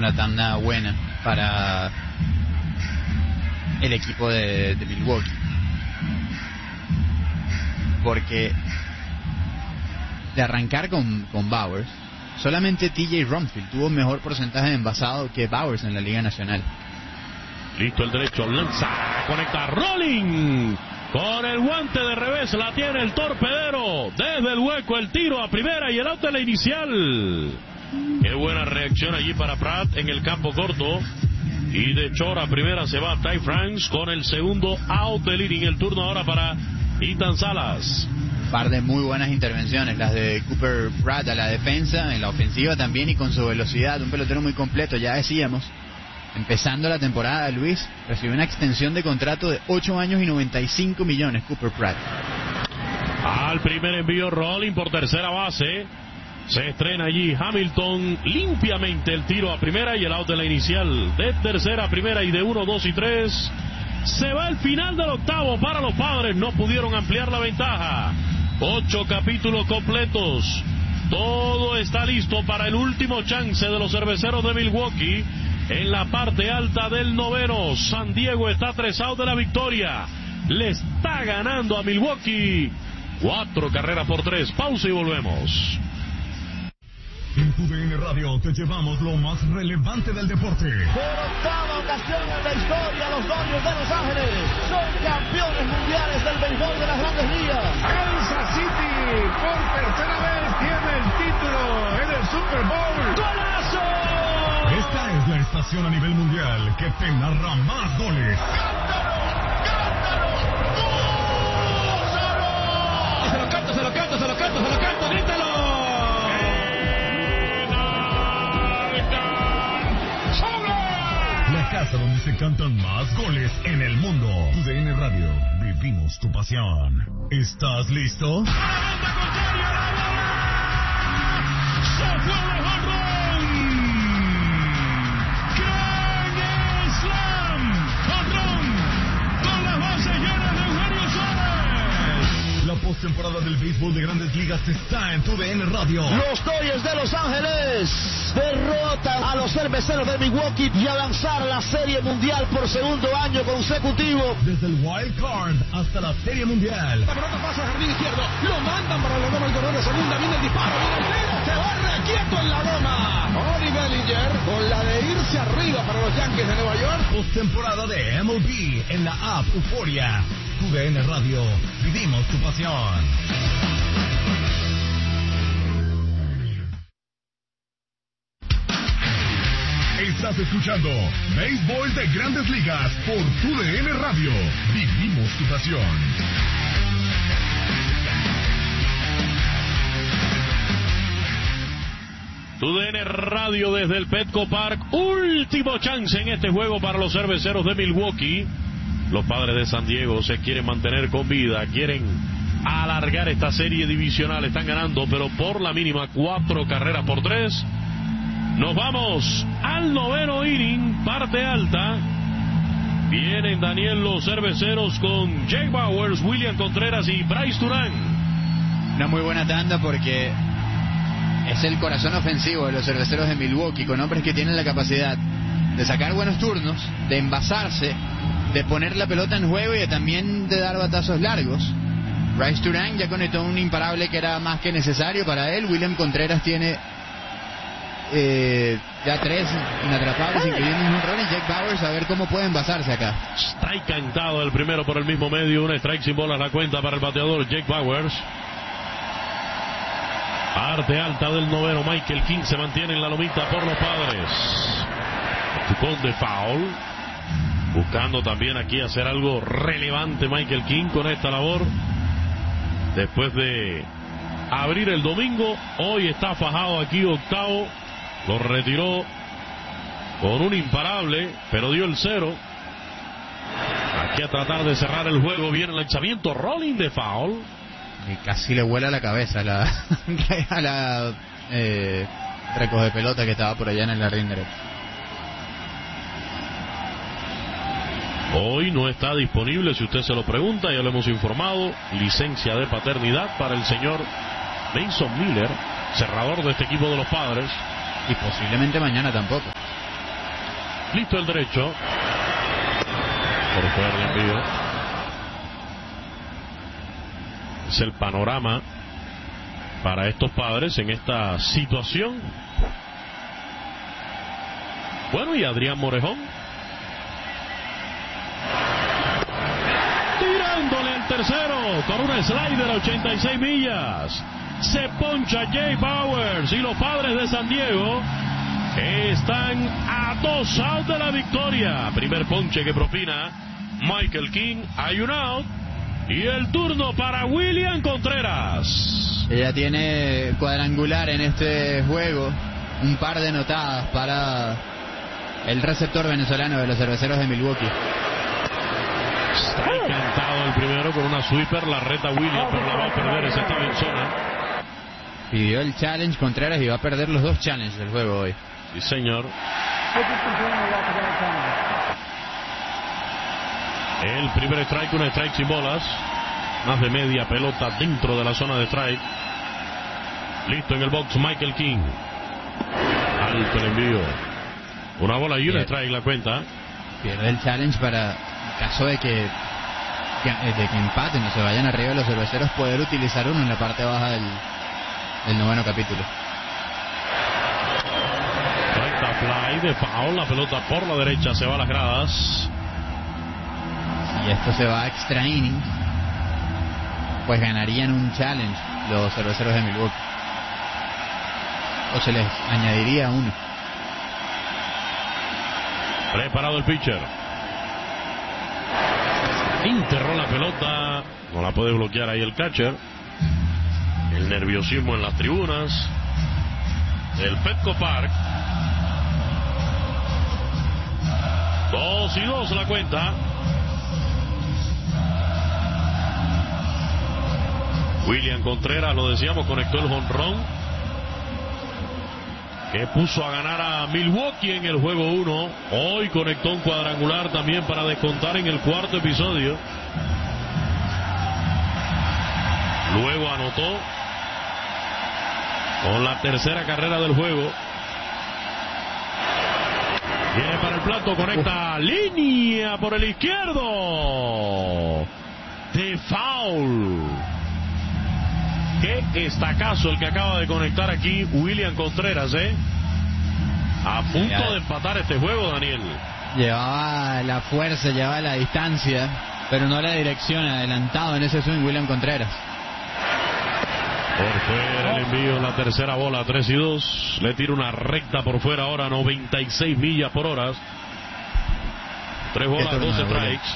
una tanda buena para el equipo de Milwaukee, porque de arrancar con Bowers, solamente TJ Rumfield tuvo mejor porcentaje de envasado que Bowers en la Liga Nacional. Listo el derecho, lanza, conecta Rolling. Con el guante de revés la tiene el torpedero. Desde el hueco el tiro a primera y el out de la inicial. Qué buena reacción allí para Pratt en el campo corto. Y de short a primera se va Ty France con el segundo out del inning. El turno ahora para Ethan Salas. Par de muy buenas intervenciones, las de Cooper Pratt a la defensa, en la ofensiva también, y con su velocidad, un pelotero muy completo. Ya decíamos, empezando la temporada, Luis recibió una extensión de contrato de 8 años y 95 millones, Cooper Pratt. Al primer envío, Rolling por tercera base. Se estrena allí Hamilton limpiamente el tiro a primera y el out de la inicial. De tercera a primera y de 1, 2 y 3. Se va el final del octavo para los Padres. No pudieron ampliar la ventaja. 8 capítulos completos. Todo está listo para el último chance de los cerveceros de Milwaukee. En la parte alta del noveno, San Diego está 3 out de la victoria. Le está ganando a Milwaukee 4 carreras por 3. Pausa y volvemos. En TUDN Radio te llevamos lo más relevante del deporte. Por octava ocasión en la historia, los Dodgers de Los Ángeles son campeones mundiales del béisbol de las Grandes Ligas. Kansas City por tercera vez tiene el título en el Super Bowl. ¡Golazo! Esta es la estación a nivel mundial que te narra más goles. ¡Cántalo! ¡Se lo canto! ¡Grítalo! La casa donde se cantan más goles en el mundo. TUDN Radio, vivimos tu pasión. ¿Estás listo? ¡Se fue de jonrón! ¡Grand Slam! ¡Jonrón! Con las bases llenas de Eugenio Suárez. La postemporada del béisbol de Grandes Ligas está en TUDN Radio. Los Dodgers de Los Ángeles derrotan a los cerveceros de Milwaukee y a lanzar la Serie Mundial por segundo año consecutivo. Desde el Wild Card hasta la Serie Mundial. La pelota pasa al jardín izquierdo, lo mandan para la goma, el corredor de segunda, viene el disparo, viene el tiro, se barre quieto en la goma. Ori Bellinger con la de irse arriba para los Yankees de Nueva York. Postemporada de MLB en la app Euforia. TUDN Radio, vivimos tu pasión. Estás escuchando Béisbol de Grandes Ligas por TUDN Radio. Vivimos tu pasión. TUDN Radio desde el Petco Park. Último chance en este juego para los cerveceros de Milwaukee. Los Padres de San Diego se quieren mantener con vida, quieren alargar esta serie divisional. Están ganando, pero por la mínima, 4 carreras por 3. Nos vamos al noveno inning, parte alta. Vienen Daniel los cerveceros con Jake Bowers, William Contreras y Bryce Durán. Una muy buena tanda porque es el corazón ofensivo de los cerveceros de Milwaukee, con hombres que tienen la capacidad de sacar buenos turnos, de envasarse, de poner la pelota en juego y también de dar batazos largos. Bryce Durán ya conectó un imparable que era más que necesario para él. William Contreras tiene ya 3 inatrapables, incluyendo un run, y Jake Bowers a ver cómo puede envasarse acá. Strike cantado el primero por el mismo medio, un strike sin bola a la cuenta para el bateador Jake Bowers. Parte alta del noveno, Michael King se mantiene en la lomita por los Padres. Con de foul, buscando también aquí hacer algo relevante Michael King con esta labor. Después de abrir el domingo, hoy está fajado aquí octavo. Lo retiró con un imparable, pero dio el 0. Aquí a tratar de cerrar el juego. Viene el lanzamiento, rolling de foul. Y casi le vuela la cabeza a la recoge pelota que estaba por allá en el jardín derecho. Hoy no está disponible, si usted se lo pregunta, ya lo hemos informado, licencia de paternidad para el señor Mason Miller, cerrador de este equipo de los Padres. Y posiblemente mañana tampoco. Listo el derecho. Por fuera el envío. Es el panorama para estos padres en esta situación. Bueno, y Adrián Morejón tirándole al tercero con una slider a 86 millas. Se poncha Jay Bowers y los Padres de San Diego están a 2 outs de la victoria. Primer ponche que propina Michael King. Hay un out y el turno para William Contreras. Ella tiene cuadrangular en este juego, un par de notadas para el receptor venezolano de los Cerveceros de Milwaukee. Está encantado el primero con una sweeper, la reta William, pero la va a perder, ese estaba en zona. Pidió el challenge Contreras y va a perder los 2 challenges del juego hoy. Sí, señor. El primer strike, un strike sin bolas. Más de media pelota dentro de la zona de strike. Listo en el box Michael King. Alto el envío. Una bola y un strike la cuenta. Pierde el challenge para, en caso de que empaten o se vayan arriba de los Cerveceros, poder utilizar uno en la parte baja del noveno capítulo. Recta fly de foul, la pelota por la derecha se va a las gradas. Si esto se va a extra innings, pues ganarían un challenge los Cerveceros de Milwaukee. O se les añadiría uno. Preparado el pitcher. Enterró la pelota. No la puede bloquear ahí el catcher. El nerviosismo en las tribunas del Petco Park. 2-2 la cuenta. William Contreras, lo decíamos, conectó el jonrón que puso a ganar a Milwaukee en el juego 1. Hoy conectó un cuadrangular también para descontar en el cuarto episodio. Luego anotó con la tercera carrera del juego. Viene para el plato, conecta línea por el izquierdo. De foul. Qué estacazo el que acaba de conectar aquí William Contreras, a punto de empatar este juego, Daniel. Llevaba la fuerza, llevaba la distancia, pero no la dirección. Adelantado en ese swing William Contreras. Por fuera el envío en la tercera bola, 3-2. Le tira una recta por fuera ahora, 96 millas por hora. 3 bolas, 2 strikes.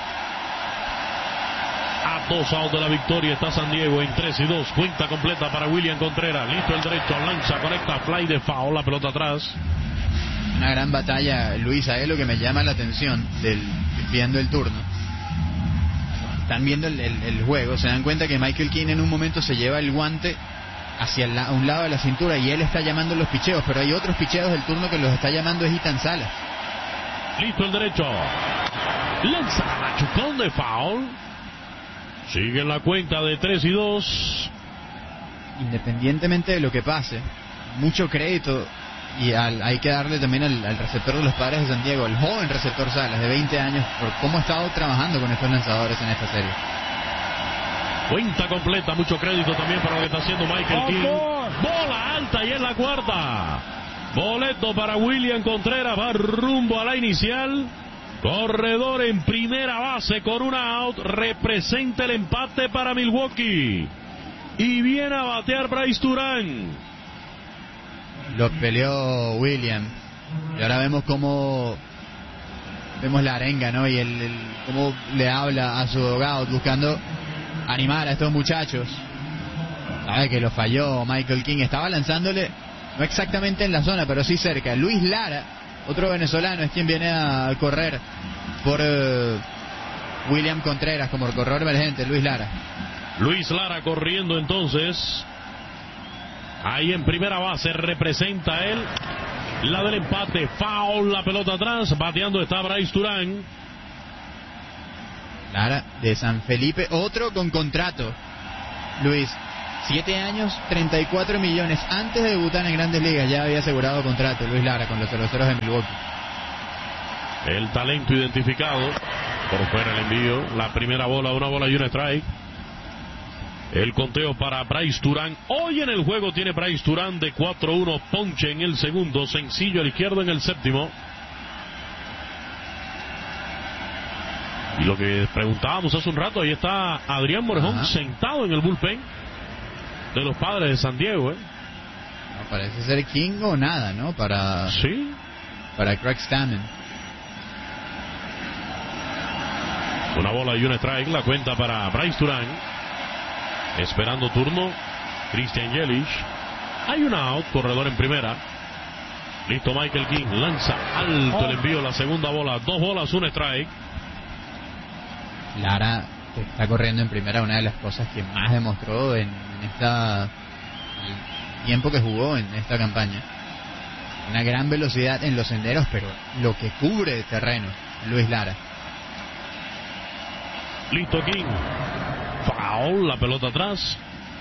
A 2 outs de la victoria está San Diego en 3-2. Cuenta completa para William Contreras. Listo el derecho, lanza, conecta, fly de foul, la pelota atrás. Una gran batalla, Luis. Es lo que me llama la atención viendo el turno. Están viendo el juego, se dan cuenta que Michael King en un momento se lleva el guante hacia un lado de la cintura y él está llamando los picheos, pero hay otros picheos del turno que los está llamando es Ethan Salas. Listo el derecho, lanza la machucón de foul. Sigue en la cuenta de 3-2. Independientemente de lo que pase, mucho crédito y hay que darle también al receptor de los Padres de San Diego, el joven receptor Salas de 20 años, por cómo ha estado trabajando con estos lanzadores en esta serie. Cuenta completa, mucho crédito también para lo que está haciendo Michael King. Bola alta y es la cuarta. Boleto para William Contreras, va rumbo a la inicial. Corredor en primera base con una out, representa el empate para Milwaukee. Y viene a batear Bryce Durán. Lo peleó William. Y ahora vemos la arenga, ¿no? Y cómo le habla a su dugout buscando animar a estos muchachos. Sabe que lo falló Michael King. Estaba lanzándole, no exactamente en la zona, pero sí cerca. Luis Lara, otro venezolano, es quien viene a correr por William Contreras como corredor emergente. Luis Lara corriendo entonces. Ahí en primera base representa él la del empate. Foul, la pelota atrás. Bateando está Bryce Durán. Lara de San Felipe, otro con contrato. Luis, 7 años, 34 millones. Antes de debutar en Grandes Ligas ya había asegurado contrato Luis Lara con los Cerveceros de Milwaukee. El talento identificado. Por fuera el envío. La primera bola, una bola y un strike. El conteo para Bryce Durán. Hoy en el juego tiene Bryce Durán de 4-1. Ponche en el segundo. Sencillo al izquierdo en el séptimo. Y lo que preguntábamos hace un rato, ahí está Adrián Morejón sentado en el bullpen de los Padres de San Diego. No, parece ser King o nada, ¿no? Para Craig Stammen. Una bola y un strike, la cuenta para Bryce Durán. Esperando turno, Christian Yelich. Hay una out, corredor en primera. Listo Michael King, lanza alto el envío, la segunda bola, 2 bolas, un strike. Lara, que está corriendo en primera, una de las cosas que más demostró en el tiempo que jugó en esta campaña. Una gran velocidad en los senderos, pero lo que cubre de terreno, Luis Lara. Listo King. Foul, la pelota atrás.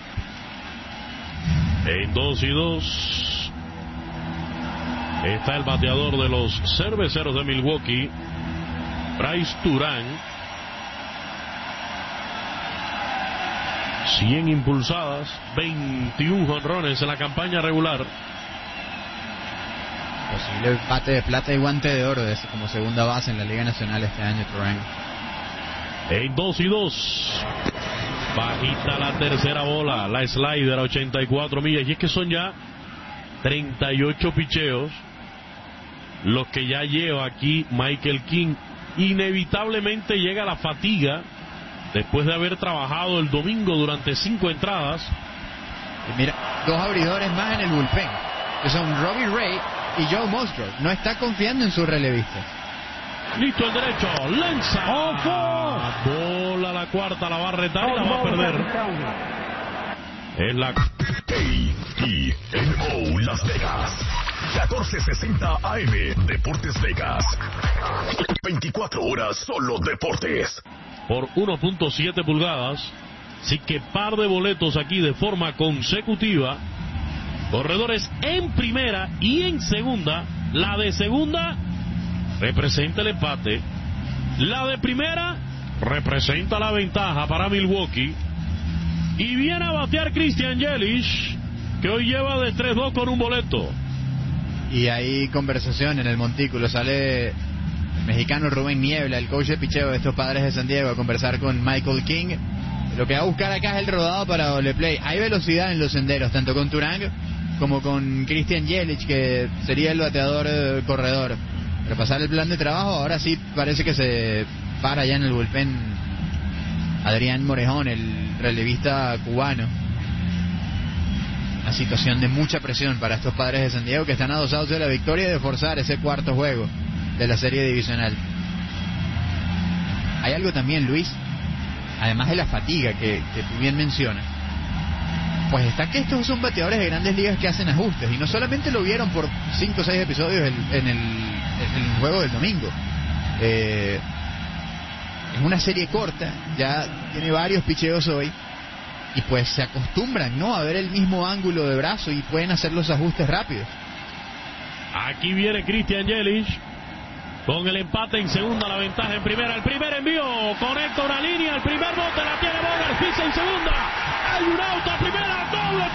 En 2-2 está el bateador de los Cerveceros de Milwaukee, Bryce Durán. 100 impulsadas, 21 jonrones en la campaña regular. Posible bate de plata y guante de oro como segunda base en la Liga Nacional este año, Durán. En 2-2 bajita la tercera bola, la slider a 84 millas. Y es que son ya 38 picheos los que ya lleva aquí Michael King. Inevitablemente llega la fatiga después de haber trabajado el domingo durante 5 entradas. Y mira, 2 abridores más en el bullpen, que son Robbie Ray y Joe Musgrove. No está confiando en sus relevistas. Listo el derecho, lanza. Bola la cuarta, la va a retar y la va a perder. Es la KTNO Las Vegas, 1460 AM, Deportes Vegas. 24 horas solo deportes. Por 1.7 pulgadas. Así que par de boletos aquí de forma consecutiva. Corredores en primera y en segunda. La de segunda representa el empate. La de primera representa la ventaja para Milwaukee. Y viene a batear Christian Yelich, que hoy lleva de 3-2 con un boleto. Y hay conversación en el montículo. Sale el mexicano Rubén Niebla, el coach de picheo de estos Padres de San Diego, a conversar con Michael King. Lo que va a buscar acá es el rodado para doble play. Hay velocidad en los senderos, tanto con Turang como con Christian Yelich, que sería el bateador corredor. Repasar el plan de trabajo, ahora sí parece que se para ya en el bullpen Adrián Morejón, el relevista cubano. Una situación de mucha presión para estos Padres de San Diego, que están a 2 outs de la victoria y de forzar ese cuarto juego de la serie divisional. Hay algo también, Luis, además de la fatiga que tú bien mencionas. Pues está que estos son bateadores de grandes ligas que hacen ajustes, y no solamente lo vieron por 5 o 6 episodios en el juego del domingo. Es una serie corta, ya tiene varios picheos hoy, y pues se acostumbran, ¿no?, a ver el mismo ángulo de brazo y pueden hacer los ajustes rápidos. Aquí viene Christian Yelich con el empate en segunda, la ventaja en primera. El primer envío conecta una línea, el primer bote la tiene Bogart, pisa en segunda, hay un out a primera,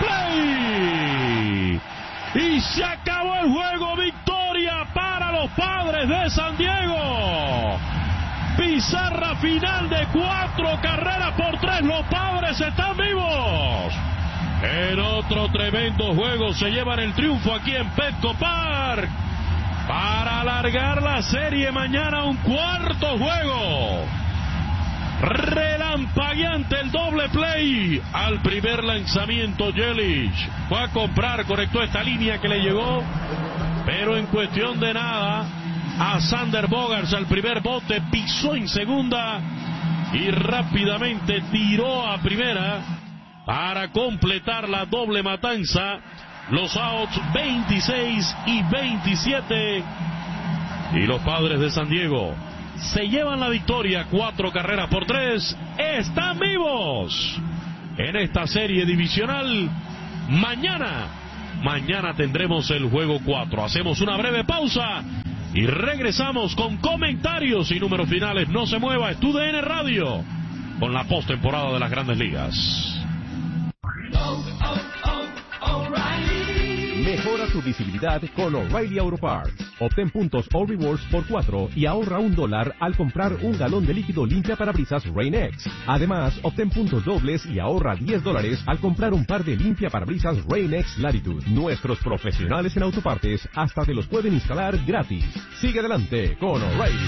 doble play y se acabó el juego. Victoria para los Padres de San Diego. Pizarra final de 4 carreras por 3. Los Padres están vivos. En otro tremendo juego se llevan el triunfo aquí en Petco Park para alargar la serie mañana a un cuarto juego. Relampagueante el doble play al primer lanzamiento. Yelich fue a comprar, conectó esta línea que le llegó, pero en cuestión de nada a Sander Bogaerts al primer bote, pisó en segunda y rápidamente tiró a primera para completar la doble matanza. Los outs 26 y 27 y los Padres de San Diego se llevan la victoria. 4 carreras por 3. Están vivos en esta serie divisional. Mañana tendremos el juego 4. Hacemos una breve pausa y regresamos con comentarios y números finales. No se mueva, es TUDN Radio con la postemporada de las Grandes Ligas. Mejora tu visibilidad con O'Reilly Auto Parts. Obtén puntos o rewards por 4 y ahorra $1 al comprar un galón de líquido limpia parabrisas Rain-X. Además, obtén puntos dobles y ahorra $10 al comprar un par de limpia parabrisas Rain-X Latitude. Nuestros profesionales en autopartes hasta te los pueden instalar gratis. Sigue adelante con O'Reilly.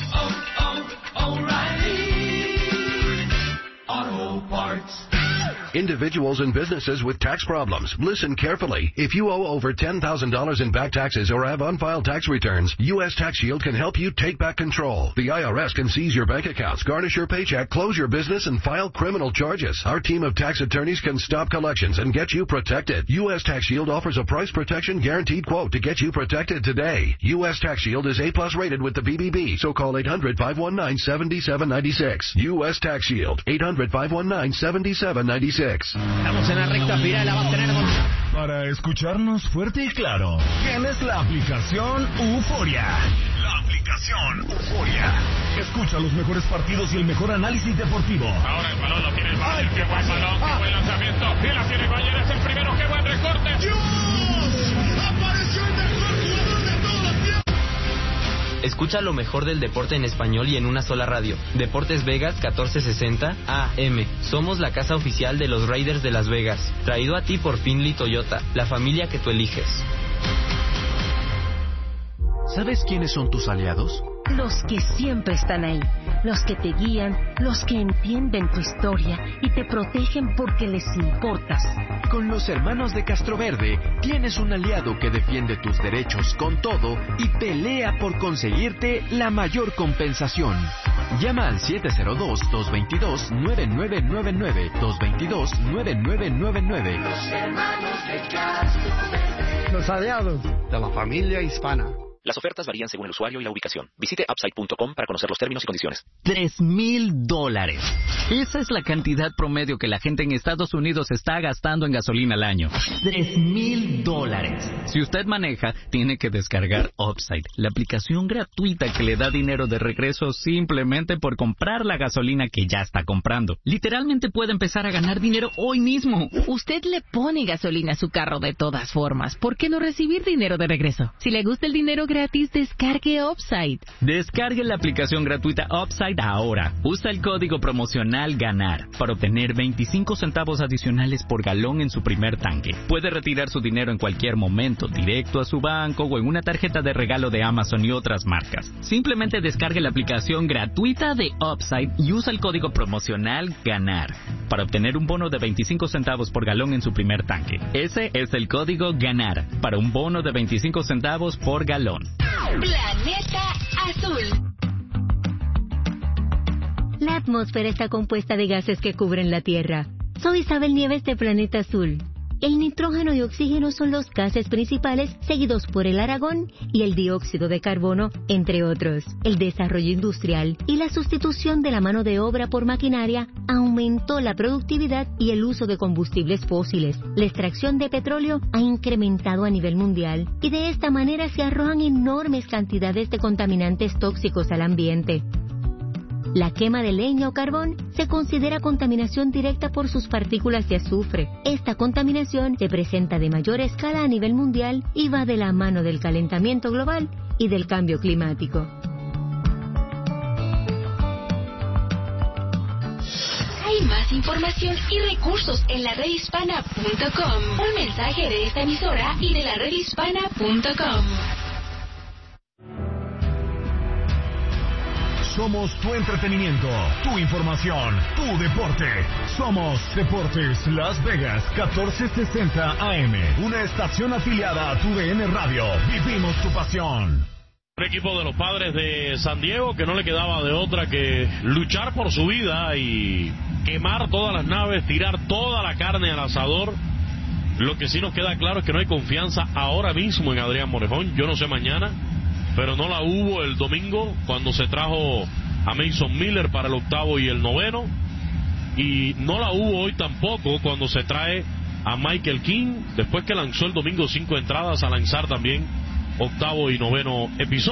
O'Reilly Auto Parts. Individuals and businesses with tax problems, listen carefully. If you owe over $10,000 in back taxes or have unfiled tax returns, U.S. Tax Shield can help you take back control. The IRS can seize your bank accounts, garnish your paycheck, close your business, and file criminal charges. Our team of tax attorneys can stop collections and get you protected. U.S. Tax Shield offers a price protection guaranteed quote to get you protected today. U.S. Tax Shield is A+ rated with the BBB, so call 800-519-7796. U.S. Tax Shield, 800-519-7796. Estamos en la recta final, la va a tener con... Para escucharnos fuerte y claro, tienes la aplicación Euforia. La aplicación Euforia. Escucha los mejores partidos y el mejor análisis deportivo. Ahora el balón lo tiene el Bayern, qué buen balón, qué buen lanzamiento. Y la tiene el Bayern, es el primero, qué buen recorte. ¡Dios! ¡Apareció el mejor jugador de todos los tiempos! Escucha lo mejor del deporte en español y en una sola radio. Deportes Vegas 1460 AM. Somos la casa oficial de los Raiders de Las Vegas. Traído a ti por Finley Toyota, la familia que tú eliges. ¿Sabes quiénes son tus aliados? Los que siempre están ahí, los que te guían, los que entienden tu historia y te protegen porque les importas. Con los hermanos de Castroverde tienes un aliado que defiende tus derechos con todo y pelea por conseguirte la mayor compensación. Llama al 702-222-9999, 222-9999. Los hermanos de Castroverde. Los aliados de la familia hispana. Las ofertas varían según el usuario y la ubicación. Visite upside.com para conocer los términos y condiciones. $3,000. Esa es la cantidad promedio que la gente en Estados Unidos está gastando en gasolina al año. $3,000. Si usted maneja, tiene que descargar Upside, la aplicación gratuita que le da dinero de regreso simplemente por comprar la gasolina que ya está comprando. Literalmente puede empezar a ganar dinero hoy mismo. Usted le pone gasolina a su carro de todas formas. ¿Por qué no recibir dinero de regreso? Si le gusta el dinero gratis, descargue Upside. Descargue la aplicación gratuita Upside ahora. Usa el código promocional GANAR para obtener 25 centavos adicionales por galón en su primer tanque. Puede retirar su dinero en cualquier momento, directo a su banco o en una tarjeta de regalo de Amazon y otras marcas. Simplemente descargue la aplicación gratuita de Upside y usa el código promocional GANAR para obtener un bono de 25 centavos por galón en su primer tanque. Ese es el código GANAR para un bono de 25 centavos por galón. Planeta Azul. La atmósfera está compuesta de gases que cubren la Tierra. Soy Isabel Nieves de Planeta Azul. El nitrógeno y oxígeno son los gases principales, seguidos por el argón y el dióxido de carbono, entre otros. El desarrollo industrial y la sustitución de la mano de obra por maquinaria aumentó la productividad y el uso de combustibles fósiles. La extracción de petróleo ha incrementado a nivel mundial y de esta manera se arrojan enormes cantidades de contaminantes tóxicos al ambiente. La quema de leña o carbón se considera contaminación directa por sus partículas de azufre. Esta contaminación se presenta de mayor escala a nivel mundial y va de la mano del calentamiento global y del cambio climático. Hay más información y recursos en la redhispana.com. Un mensaje de esta emisora y de la redhispana.com. Somos tu entretenimiento, tu información, tu deporte. Somos Deportes Las Vegas 1460 AM, una estación afiliada a TUDN Radio. Vivimos tu pasión. Un equipo de los Padres de San Diego que no le quedaba de otra que luchar por su vida y quemar todas las naves, tirar toda la carne al asador. Lo que sí nos queda claro es que no hay confianza ahora mismo en Adrián Morejón. Yo no sé mañana, pero no la hubo el domingo cuando se trajo a Mason Miller para el octavo y el noveno, y no la hubo hoy tampoco cuando se trae a Michael King, después que lanzó el domingo 5 entradas, a lanzar también octavo y noveno episodio.